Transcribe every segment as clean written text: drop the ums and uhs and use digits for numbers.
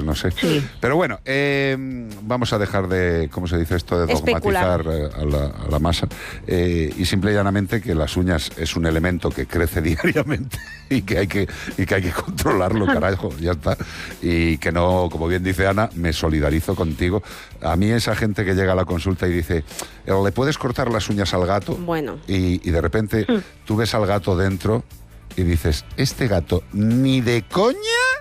no sé. Sí. Pero bueno, vamos a dejar de, ¿cómo se dice esto? De dogmatizar a la masa. Y simple y llanamente que las uñas es un elemento que crece diariamente y que hay que controlarlo, carajo, ya está. Y que no, como bien dice Ana, me solidarizo contigo. A mí esa gente que llega a la consulta y dice, ¿le puedes cortar las uñas al gato? Bueno. Y de repente tú ves al gato dentro y dices, este gato ni de coña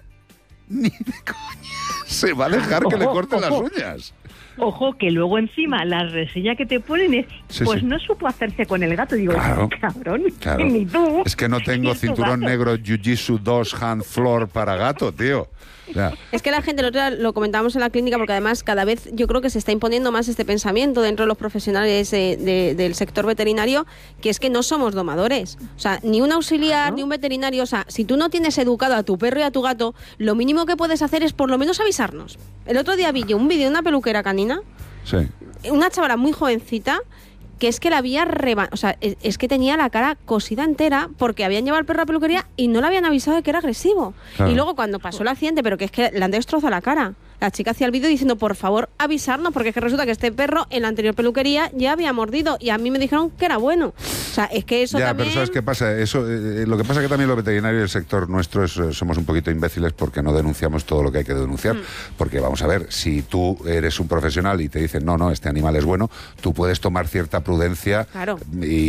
se va a dejar que le corten las uñas. Ojo, que luego encima la reseña que te ponen es, pues no supo hacerse con el gato. Digo, claro, cabrón, claro. Ni tú. Es que no tengo cinturón negro Jiu-Jitsu 2 hand floor para gato, tío. Ya. Es que la gente, el otro día lo comentábamos en la clínica, porque además cada vez yo creo que se está imponiendo más este pensamiento dentro de los profesionales del sector veterinario, que es que no somos domadores. O sea, ni un auxiliar, ni un veterinario. O sea, si tú no tienes educado a tu perro y a tu gato, lo mínimo que puedes hacer es por lo menos avisarnos. El otro día vi yo un vídeo de una peluquera canina, sí, una chavala muy jovencita, que es que la había o sea, es que tenía la cara cosida entera porque habían llevado al perro a la peluquería y no le habían avisado de que era agresivo. Claro. Y luego cuando pasó el accidente, pero que es que le han destrozado la cara. La chica hacía el vídeo diciendo, por favor, avisarnos, porque es que resulta que este perro en la anterior peluquería ya había mordido y a mí me dijeron que era bueno. O sea, es que eso ya, también... pero ¿sabes qué pasa? Eso, lo que pasa es que también los veterinarios del sector nuestro somos un poquito imbéciles porque no denunciamos todo lo que hay que denunciar. Porque vamos a ver, si tú eres un profesional y te dicen, no, este animal es bueno, tú puedes tomar cierta prudencia, claro,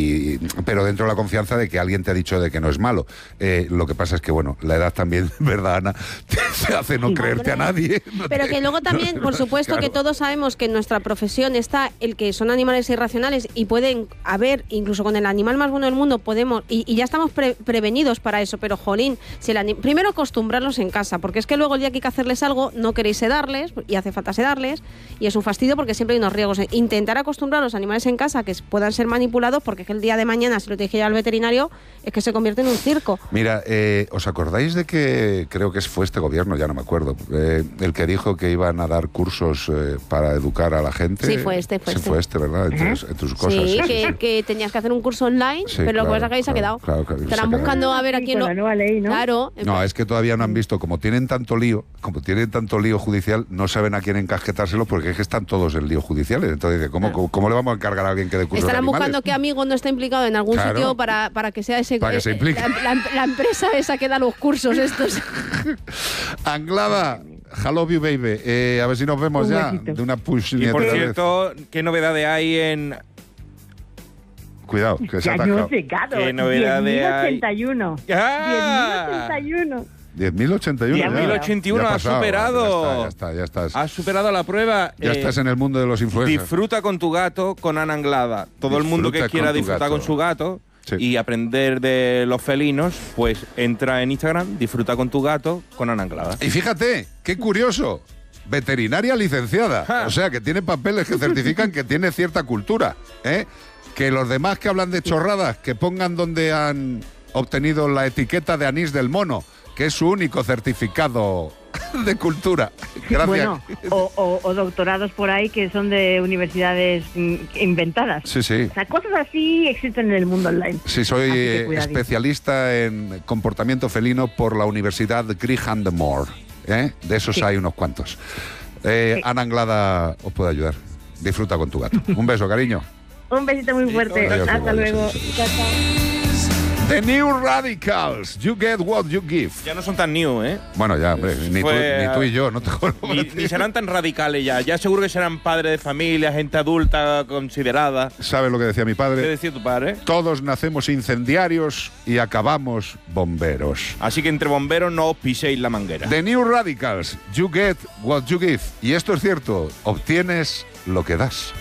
pero dentro de la confianza de que alguien te ha dicho de que no es malo. Lo que pasa es que, bueno, la edad también, ¿verdad, Ana? Te hace no creerte a nadie. Pero que luego también, por supuesto, claro, que todos sabemos que en nuestra profesión está el que son animales irracionales y pueden haber, incluso con el animal más bueno del mundo, podemos, y ya estamos prevenidos para eso, pero jolín, si primero acostumbrarlos en casa, porque es que luego el día que hay que hacerles algo, no queréis sedarles, y hace falta sedarles, y es un fastidio porque siempre hay unos riesgos. Intentar acostumbrar a los animales en casa que puedan ser manipulados, porque es que el día de mañana, si lo te dije ya al veterinario, es que se convierte en un circo. Mira, ¿os acordáis de que, creo que fue este gobierno, ya no me acuerdo, el que dijo que iban a dar cursos para educar a la gente? Sí, fue este. Fue este, ¿verdad? Entre tus cosas. Sí, que tenías que hacer un curso online, sí, pero lo que pasa es que ahí se ha quedado. Claro, estarán buscando a ver a quién la nueva ley, ¿no? Claro. No, es que todavía no han visto, como tienen tanto lío judicial, no saben a quién encasquetárselo porque es que están todos en lío judiciales. Entonces, ¿cómo le vamos a encargar a alguien que dé cursos Estarán de animales? buscando qué amigo no está implicado en algún sitio para que sea ese... Para que se implique. La empresa esa que da los cursos estos. Anglada, hello you baby. A ver si nos vemos un ya besito. De una push. Y por cierto, ¿qué novedades hay en...? Cuidado, que se ha Ya no atascado. sé, gato. ¿Qué novedades hay? 10.081. ¡Ah! 10.081. 10.081. 10.081 ha superado. Ya estás. Has superado la prueba. Ya estás en el mundo de los influencers. Disfruta con tu gato con Ana Anglada. Todo el mundo que quiera disfrutar con su gato, sí, y aprender de los felinos, pues entra en Instagram, disfruta con tu gato con Ana Anglada. Y fíjate, qué curioso. Veterinaria licenciada. O sea, que tiene papeles que certifican que tiene cierta cultura. Que los demás que hablan de chorradas, que pongan donde han obtenido la etiqueta de anís del mono, que es su único certificado de cultura. Gracias. Bueno, o doctorados por ahí que son de universidades inventadas. Sí, sí. O sea, cosas así existen en el mundo online. Sí, soy especialista en comportamiento felino por la Universidad Graham Moore. De esos sí, hay unos cuantos. Sí. Ana Anglada os puede ayudar. Disfruta con tu gato. Un beso, cariño. Un besito muy fuerte. Adiós, hasta luego. Chao, chao. The New Radicals, you get what you give. Ya no son tan new, ¿eh? Bueno, ya, hombre, ni tú y yo, no te jodas. Ni serán tan radicales ya. Ya seguro que serán padres de familia, gente adulta considerada. ¿Sabes lo que decía mi padre? ¿Qué decía tu padre? Todos nacemos incendiarios y acabamos bomberos. Así que entre bomberos no os piséis la manguera. The New Radicals, you get what you give. Y esto es cierto, obtienes lo que das.